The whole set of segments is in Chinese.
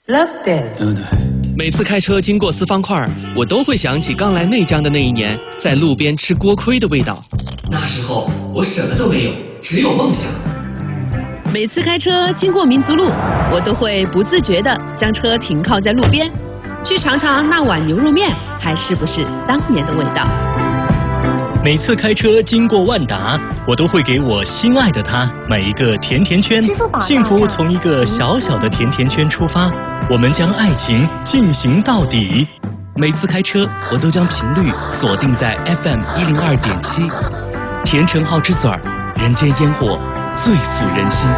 Love this。 每次开车经过四方块，我都会想起刚来内江的那一年，在路边吃锅盔的味道。那时候我什么都没有，只有梦想。 每次开车经过民族路，我都会不自觉地将车停靠在路边，去尝尝那碗牛肉面还是不是当年的味道。 每次开车经过万达，我都会给我心爱的他买一个甜甜圈。幸福从一个小小的甜甜圈出发，我们将爱情进行到底。 每次开车，我都将频率锁定在 FM102.7，甜橙好之嘴儿，人间烟火最抚人心。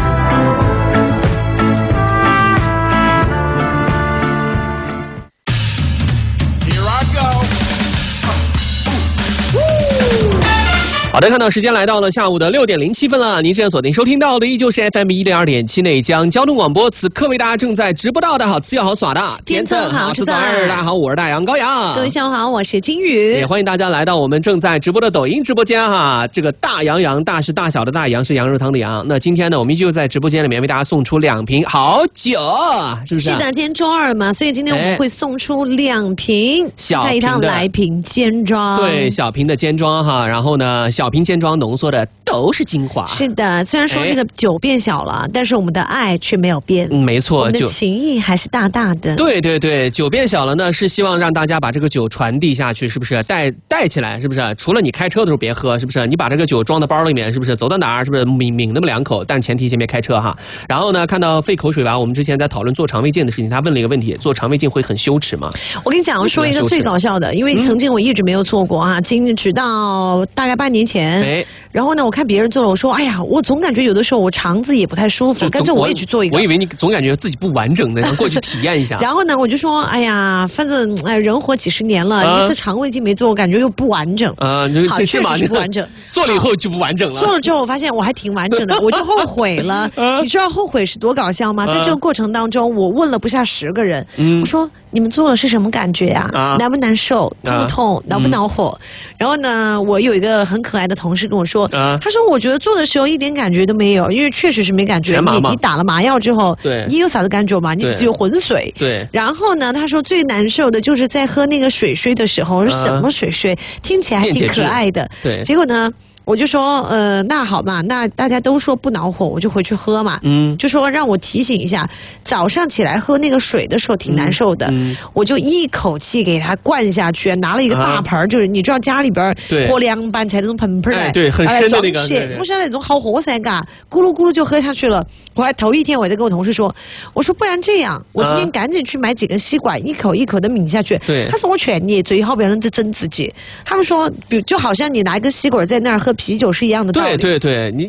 好的，看到时间来到了下午的6点07分了。您现在锁定收听到的依旧是 FM102.7内江交通广播，此刻为大家正在直播到的好吃又好耍的天赠好吃大家好，我是大杨高阳。 各位下午好，我是金宇。 也欢迎大家来到我们正在直播的抖音直播间哈。这个大洋大是大小的大，羊是羊肉汤的羊。那今天呢，我们依旧在直播间里面为大家送出2瓶好酒，是不是？ 是的，今天周二嘛，所以今天我们会送出2瓶下一趟来瓶尖庄。 对，小瓶的尖庄哈，然后呢，小瓶尖庄浓缩的都是精华。 是的，虽然说这个酒变小了，但是我们的爱却没有变。 没错， 我们的情谊还是大大的。 对对对，酒变小了呢，是希望让大家把这个酒传递下去，是不是？带起来，是不是？除了你开车的时候别喝，是不是？你把这个酒装到包里面，是不是？走到哪儿，是不是抿那么2口？但前提先别开车哈。然后呢，看到费口水吧，我们之前在讨论做肠胃镜的事情，他问了一个问题：做肠胃镜会很羞耻吗？ 我跟你讲，说一个最搞笑的，因为曾经我一直没有做过啊，直到大概半年前。然后呢，我看别人做了，我说，哎呀，我总感觉有的时候我肠子也不太舒服，干脆我也去做一个。 我以为你总感觉自己不完整的，想过去体验一下。 然后呢，我就说，哎呀，反正人活几十年了，一次肠胃镜没做，我感觉又不完整。好，确实是不完整。 做了以后就不完整了。 做了之后，我发现我还挺完整的，我就后悔了。你知道后悔是多搞笑吗？在这个过程当中，我问了不下10个人，我说你们做了是什么感觉呀？难不难受？痛不痛？恼不恼火？然后呢，我有一个很可爱的同事跟我说，他说我觉得做的时候一点感觉都没有，因为确实是没感觉。你打了麻药之后，你有啥子感觉吗？你只有浑水。对。然后呢，他说最难受的就是在喝那个水的时候，我说什么水？听起来还挺可爱的。对。结果呢？我就说，那好嘛，那大家都说不恼火，我就回去喝嘛。就说让我提醒一下，早上起来喝那个水的时候挺难受的，我就一口气给它灌下去，拿了一个大盆，就是你知道家里边喝凉拌菜那种盆来， 对，很深的那个。 我想那种好喝噻，嘎，咕噜咕噜就喝下去了。我还头一天我在跟我同事说，我说不然这样，我今天赶紧去买几根吸管，一口一口的抿下去。对，他说我劝你最好不要能整自己。他们说，就好像你拿一根吸管在那儿喝啤酒是一样的道理。 对，